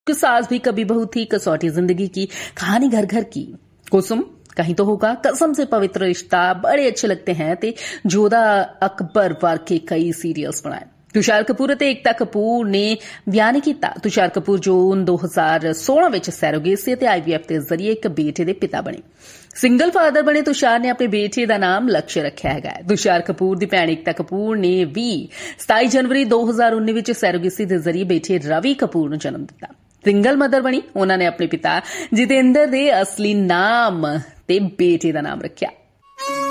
सास भी कभी बहू थी, कसौटी जिंदगी की, कहानी घर घर की, कुसुम कहीं तो होगा, कसम से पवित्र रिश्ता, बड़े अच्छे लगते हैं ते जोधा अकबर वर्ग के कई सीरियल्स बनाए। तुषार कपूर ਅਤੇ ਏਕਤਾ ਕਪੂਰ ਨੇ ਬਿਆਨ ਕੀਤਾ। ਤੁਸ਼ਾਰ ਕਪੂਰ ਜੂਨ 2016 ਵਿੱਚ ਸੈਰੋਗੇਸੀ ਅਤੇ IVF ਦੇ ਜ਼ਰੀਏ ਇੱਕ ਬੇਟੇ ਦੇ ਪਿਤਾ ਬਣੇ। ਸਿੰਗਲ ਫਾਦਰ ਬਣੇ ਤੁਸ਼ਾਰ ਨੇ ਆਪਣੇ ਬੇਟੇ ਦਾ ਨਾਮ ਲਕਸ਼ ਰੱਖਿਆ ਹੈਗਾ। ਤੁਸ਼ਾਰ ਕਪੂਰ ਦੀ ਭੈਣ ਏਕਤਾ ਕਪੂਰ ਨੇ ਵੀ 27 ਜਨਵਰੀ 2019 ਵਿੱਚ ਸੈਰੋਗੇਸੀ ਦੇ ਜ਼ਰੀਏ ਬੇਟੇ ਰਵੀ ਕਪੂਰ ਨੂੰ ਜਨਮ ਦਿੱਤਾ। ਸਿੰਗਲ ਮਦਰ ਬਣੀ। ਉਹਨਾਂ ਨੇ ਆਪਣੇ ਪਿਤਾ ਜਿਤੇਂਦਰ ਦੇ ਅਸਲੀ ਨਾਮ ਤੇ ਬੇਟੇ ਦਾ ਨਾਮ ਰੱਖਿਆ।